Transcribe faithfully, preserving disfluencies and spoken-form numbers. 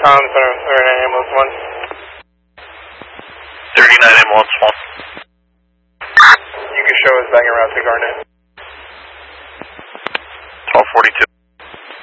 com, thirty-nine ambulance one. thirty-nine ambulance one. You can show us back en route to Garnet. twelve forty-two.